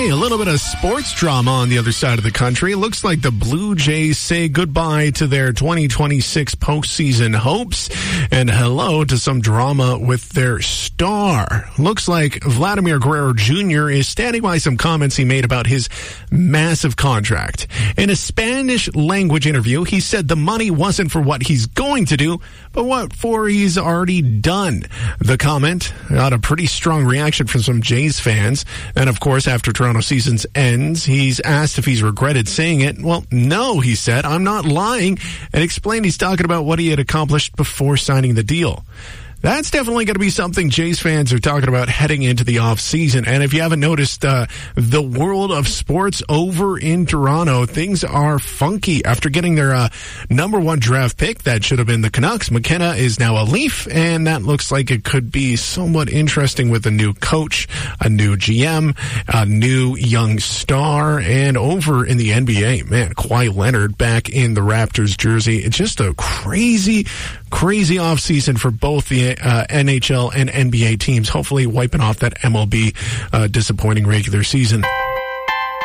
Okay, a little bit of sports drama on the other side of the country. It looks like the Blue Jays say goodbye to their 2026 postseason hopes and hello to some drama with their star. Looks like Vladimir Guerrero Jr. is standing by some comments he made about his massive contract. In a Spanish language interview, he said the money wasn't for what he's going to do, but what for he's already done. The comment got a pretty strong reaction from some Jays fans. And of course, after Toronto season's ends, he's asked if he's regretted saying it. Well, no, he said, I'm not lying, and explained he's talking about what he had accomplished before signing the deal. That's definitely going to be something Jays fans are talking about heading into the offseason. And if you haven't noticed, the world of sports over in Toronto, things are funky. After getting their number one draft pick, that should have been the Canucks, McKenna is now a Leaf, and that looks like it could be somewhat interesting with a new coach, a new GM, a new young star, and over in the NBA, man, Kawhi Leonard back in the Raptors jersey. It's just a crazy offseason for both the NHL and NBA teams, hopefully wiping off that MLB disappointing regular season.